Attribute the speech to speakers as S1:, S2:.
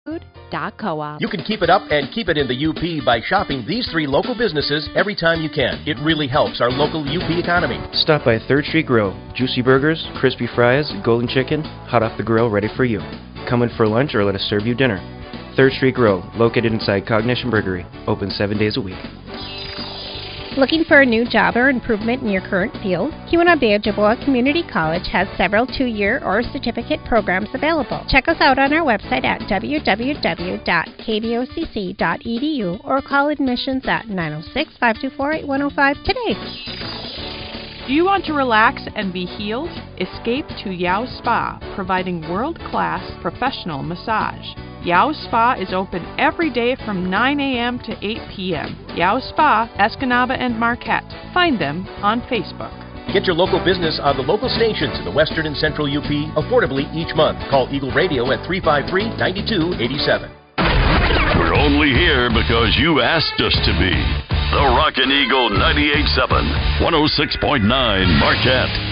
S1: Food.coop.
S2: You can keep it up and keep it in the UP by shopping these 3 local businesses every time you can. It really helps our local UP economy.
S3: Stop by 3rd Street Grill. Juicy burgers, crispy fries, golden chicken, hot off the grill, ready for you. Come in for lunch or let us serve you dinner. 3rd Street Grill, located inside Cognition Burgery. Open 7 days a week.
S4: Looking for a new job or improvement in your current field? Keweenaw Ojibwa Community College has several 2-year or certificate programs available. Check us out on our website at www.kbocc.edu or call admissions at 906-524-8105 today.
S5: Do you want to relax and be healed? Escape to Yao Spa, providing world-class professional massage. Yao Spa is open every day from 9 a.m. to 8 p.m. Yao Spa, Escanaba and Marquette. Find them on Facebook.
S2: Get your local business on the local stations in the western and central UP affordably each month. Call Eagle Radio at 353-9287.
S6: We're only here because you asked us to be. The Rockin' Eagle 98.7, 106.9 Marquette.